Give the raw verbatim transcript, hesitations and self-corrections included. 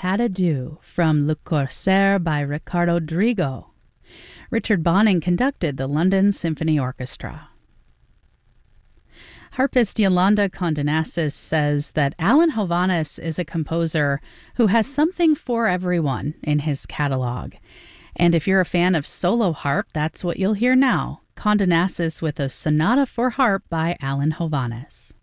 Pas de Deux from Le Corsaire by Ricardo Drigo. Richard Bonning conducted the London Symphony Orchestra. Harpist Yolanda Condenasis says that Alan Hovhaness is a composer who has something for everyone in his catalog. And if you're a fan of solo harp, that's what you'll hear now. Condenasis with a Sonata for Harp by Alan Hovhaness.